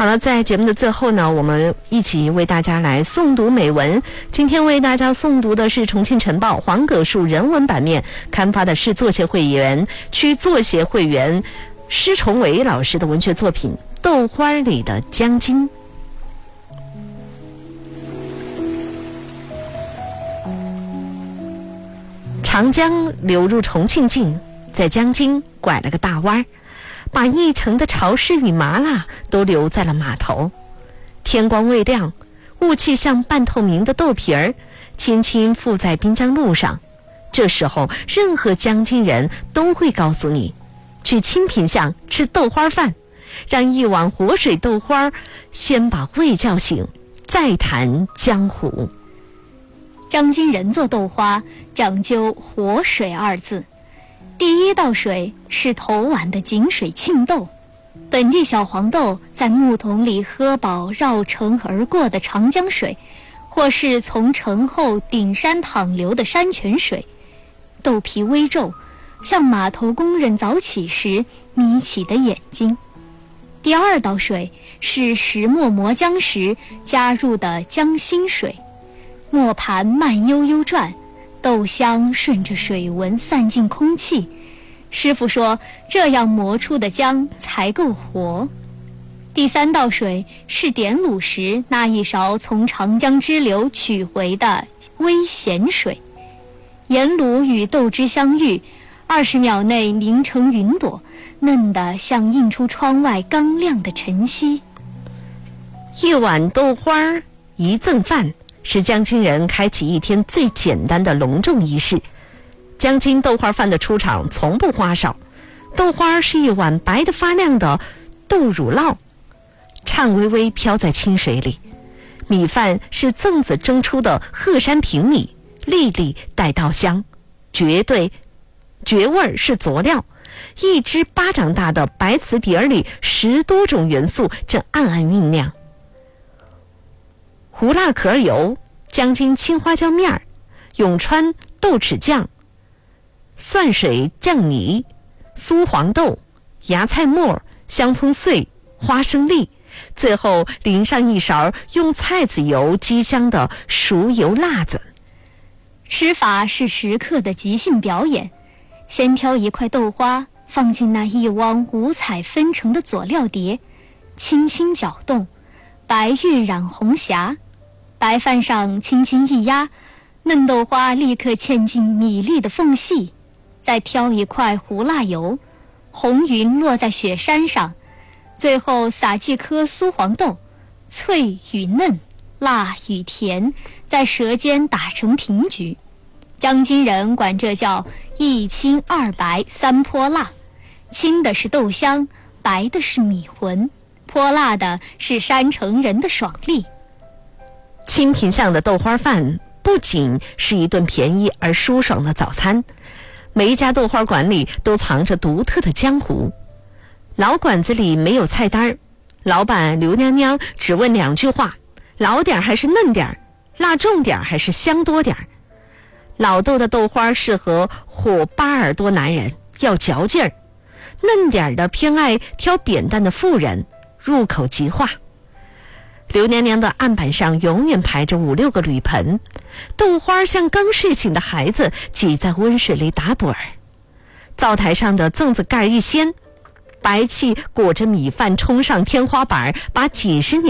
好了，在节目的最后呢，我们一起为大家来诵读美文。今天为大家诵读的是重庆晨报黄葛树人文版面刊发的是作协会员区作协会员施崇伟老师的文学作品《豆花里的江津》。长江流入重庆境，在江津拐了个大弯，把一城的潮湿与麻辣都留在了码头。天光未亮，雾气像半透明的豆皮儿，轻轻附在滨江路上。这时候，任何江津人都会告诉你，去清平巷吃豆花饭，让一碗活水豆花先把胃叫醒，再谈江湖。 江津人做豆花讲究活水二字，第一道水是头碗的井水沁豆，本地小黄豆在木桶里喝饱绕城而过的长江水，或是从城后顶山淌流的山泉水，豆皮微皱，像码头工人早起时眯起的眼睛。第二道水是石磨磨浆时加入的浆心水，磨盘慢悠悠转，豆香顺着水纹散进空气。师傅说，这样磨出的浆才够活。第三道水是点卤时那一勺从长江支流取回的微咸水，盐卤与豆汁相遇，20秒内凝成云朵，嫩得像映出窗外刚亮的晨曦。 一碗豆花一赠饭，是江津人开启一天最简单的隆重仪式。江津豆花饭的出场从不花哨，豆花是一碗白得发亮的豆乳酪，颤巍巍飘在清水里。米饭是粽子蒸出的鹤山平米，粒粒带稻香，绝味是佐料。一只巴掌大的白瓷碟里10多种元素正暗暗酝酿。胡辣壳油、江津青花椒面、永川豆豉酱、蒜水酱泥、酥黄豆、芽菜末、香葱碎、花生粒，最后淋上一勺用菜籽油激香的熟油辣子。 吃法是时刻的即兴表演，先挑一块豆花放进那一汪五彩纷呈的佐料碟，轻轻搅动，白玉染红霞，白饭上轻轻一压，嫩豆花立刻嵌进米粒的缝隙。再挑一块胡辣油，红云落在雪山上，最后撒几颗酥黄豆，脆与嫩，辣与甜，在舌尖打成平局。江津人管这叫一清二白三泼辣，清的是豆香，白的是米魂，泼辣的是山城人的爽利。 清平巷的豆花饭不仅是一顿便宜而舒爽的早餐，每一家豆花馆里都藏着独特的江湖。老馆子里没有菜单，老板刘娘娘只问2句话：老点还是嫩点，辣重点还是香多点。老豆的豆花适合火8耳朵男人，要嚼劲儿；嫩点的偏爱挑扁担的妇人，入口即化。刘娘娘的案板上永远排着5、6个铝盆，豆花像刚睡醒的孩子挤在温水里打盹儿。灶台上的粽子盖一掀，白气裹着米饭冲上天花板，把几10年